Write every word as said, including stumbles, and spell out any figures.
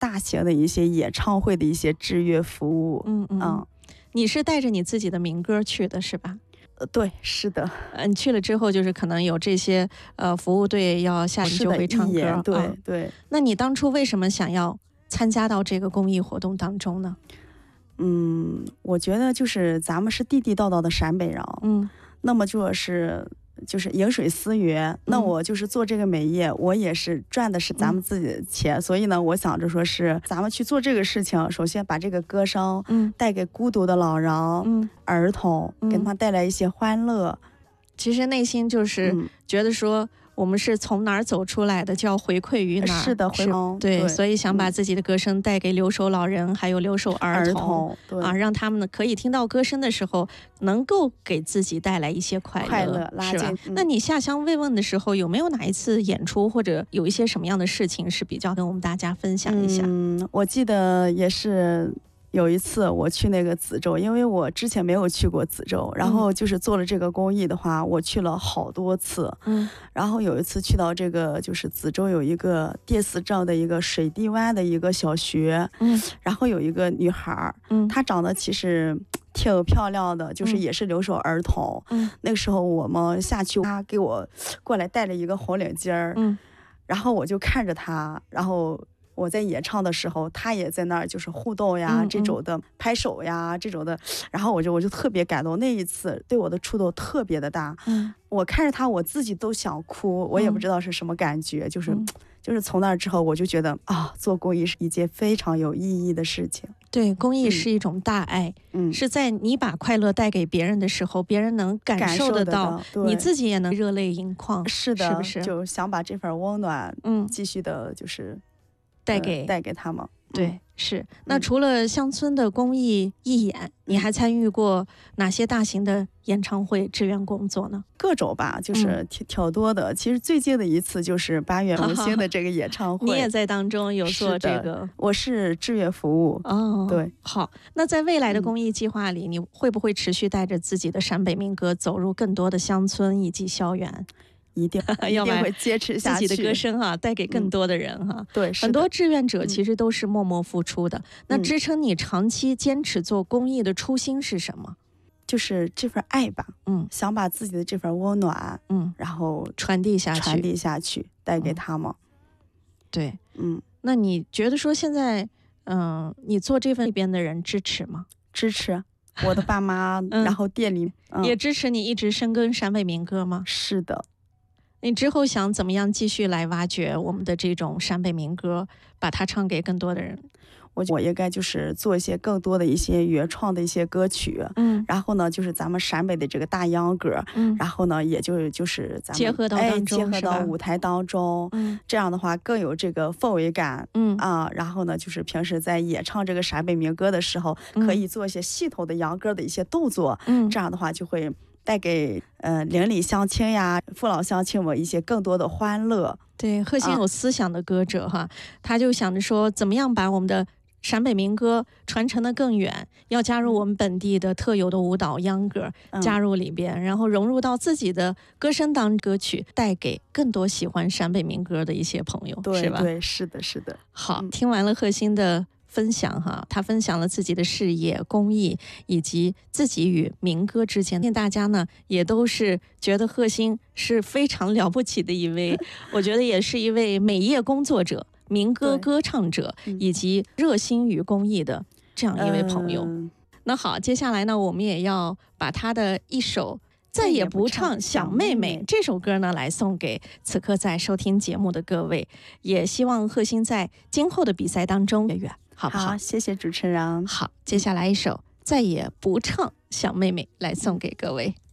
大型的一些演唱会的一些制乐服务。 嗯嗯，嗯你是带着你自己的民歌去的是吧？ 呃，对，是的。 呃，你去了之后，就是可能有这些呃服务队要下，你就会唱歌。 对、 啊、 对。 那你当初为什么想要参加到这个公益活动当中呢？ 嗯，我觉得就是咱们是地地道道的陕北人，嗯，那么就是就是饮水思源，那我就是做这个美业，我也是赚的是咱们自己的钱，嗯、所以呢，我想着说是咱们去做这个事情，首先把这个歌声带给孤独的老人、嗯、儿童，给他们带来一些欢乐。 其实内心就是觉得说，我们是从哪儿走出来的，就要回馈于哪儿。 是的，回馈。 对，对，所以想把自己的歌声带给留守老人，嗯、还有留守儿童， 儿啊，让他们呢可以听到歌声的时候，能够给自己带来一些快乐， 快乐拉近。 嗯、那你下乡慰问的时候，有没有哪一次演出，或者有一些什么样的事情是比较跟我们大家分享一下？ 嗯，我记得也是。有一次我去那个梓州，因为我之前没有去过梓州，然后就是做了这个公益的话，我去了好多次。嗯，然后有一次去到这个就是梓州有一个碉寺镇的一个水地湾的一个小学，嗯，然后有一个女孩，嗯，她长得其实挺漂亮的，就是也是留守儿童。嗯，那个时候我们下去，她给我过来戴了一个红领巾儿，嗯，然后我就看着她，然后。我在演唱的时候，他也在那儿，就是互动呀，嗯嗯这种的拍手呀，这种的，然后我就我就特别感动。那一次对我的触动特别的大，嗯，我看着他，我自己都想哭，我也不知道是什么感觉，嗯、就是、嗯、就是从那之后，我就觉得啊，做公益是一件非常有意义的事情。 对，公益是一种大爱，嗯，是在你把快乐带给别人的时候，别人能感受得到，你自己也能热泪盈眶。 是的， 是不是？ 就想把这份温暖，嗯，继续的，就是。 带给、呃、 带给他们， 对，嗯、是。那除了乡村的公益义演，嗯、你还参与过哪些大型的演唱会志愿工作呢？ 各种吧，就是挺挺多的。其实最近的一次就是八月红星的这个演唱会， 你也在当中有做这个？ 我是志愿服务。 哦， 对。 好，那在未来的公益计划里，嗯、你会不会持续带着自己的陕北民歌走入更多的乡村以及校园？ 一定一定会坚持下去， 自己的歌声哈、啊，带给更多的人哈、啊嗯。对， 很多志愿者其实都是默默付出的。嗯、那支撑你长期坚持做公益的初心是什么？ 就是这份爱吧。嗯，想把自己的这份温暖，嗯，然后传递下去， 传递下去，带给他们。嗯、 对， 嗯。 那你觉得说现在，嗯、呃，你做这份里边的人支持吗？ 支持。我的爸妈，嗯、然后店里、 嗯、也支持你一直深耕陕北民歌吗？ 是的。 你之后想怎么样继续来挖掘我们的这种陕北民歌，把它唱给更多的人？ 我我应该就是做一些更多的一些原创的一些歌曲，嗯，然后呢，就是咱们陕北的这个大秧歌，嗯，然后呢，也就就是咱们结合到当中， 哎、结合到舞台当中，嗯，这样的话更有这个氛围感，嗯啊，然后呢，就是平时在演唱这个陕北民歌的时候，嗯、可以做一些系统的秧歌的一些动作，嗯，这样的话就会。带给呃邻里乡亲呀、父老乡亲们一些更多的欢乐。 对，贺星有思想的歌者、啊、哈，他就想着说，怎么样把我们的陕北民歌传承得更远，要加入我们本地的特有的舞蹈秧歌、嗯、加入里边，然后融入到自己的歌声当歌曲，带给更多喜欢陕北民歌的一些朋友， 对是吧？ 对，是的，是的。 好，嗯、听完了贺星的分享哈，他分享了自己的事业、公益以及自己与民歌之间，大家呢也都是觉得贺星是非常了不起的一位，我觉得也是一位美业工作者、民歌歌唱者，以及热心于公益的这样一位朋友。嗯、那好，接下来呢，我们也要把他的一首再也不唱小妹妹这首歌呢，来送给此刻在收听节目的各位，也希望贺星在今后的比赛当中越远，好不好？ 好，谢谢主持人。 好，接下来一首再也不唱小妹妹来送给各位。